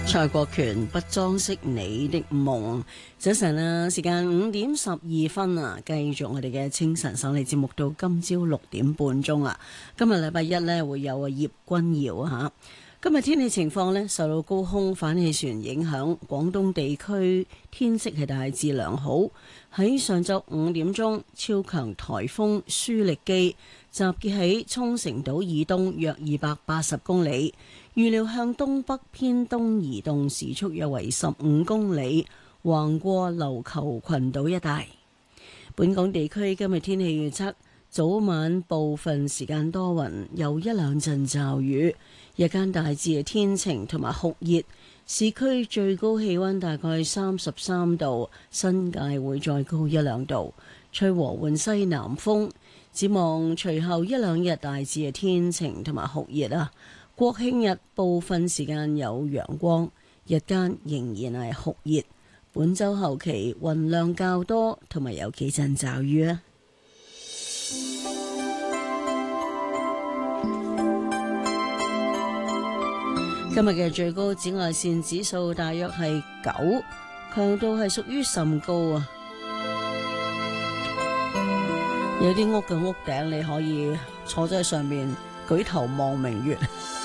蔡國權不裝飾你的夢。早晨啊，時間5:12啊，繼續我哋嘅清晨守禮節目到今朝6點半啊。今日禮拜一呢，會有葉君堯啊。今日天氣情況呢，受到高空反氣旋影響，廣東地區天色係大致良好。喺上晝5點鐘，超強颱風舒力基集結喺沖繩島以東約280公里，預料向東北偏東移動，時速約為15公里，橫過琉球群島一帶。本港地區今日天氣預測，早晚部分時間多雲，有一兩陣驟雨，日間大致係天晴同埋酷熱，市區最高氣溫大概33度，新界會再高一兩度，吹和緩西南風。展望隨後一兩日大致係天晴同埋酷熱啊，國慶日部分時間有陽光，日間仍然係酷熱。本週後期雲量較多，同埋有幾陣驟雨啊。今日嘅最高紫外線指數大約係9，強度係屬於甚高啊。有啲屋嘅屋頂你可以坐在上面舉頭望明月。